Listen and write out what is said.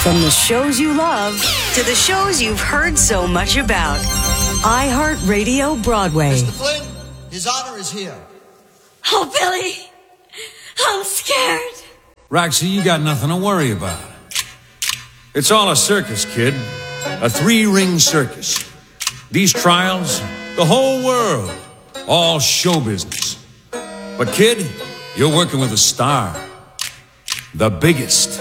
From the shows you love to the shows you've heard so much about. iHeartRadio Broadway. Mr. Flynn, His Honor is here. Oh, Billy, I'm scared. Roxy, you got nothing to worry about. It's all a circus, kid. A 3-ring circus. These trials, the whole world, all show business. But kid, you're working with a star. The biggest.